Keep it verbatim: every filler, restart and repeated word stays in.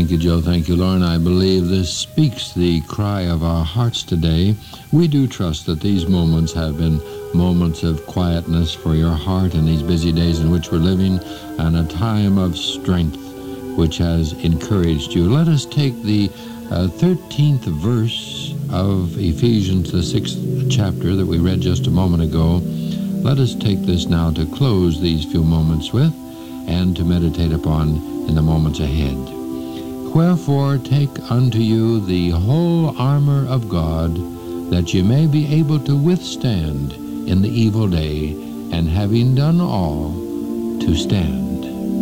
Thank you, Joe. Thank you, Lauren. I believe this speaks the cry of our hearts today. We do trust that these moments have been moments of quietness for your heart in these busy days in which we're living, and a time of strength which has encouraged you. Let us take the uh, thirteenth verse of Ephesians, the sixth chapter that we read just a moment ago. Let us take this now to close these few moments with and to meditate upon in the moments ahead. Wherefore take unto you the whole armor of God, that ye may be able to withstand in the evil day, and having done all, to stand.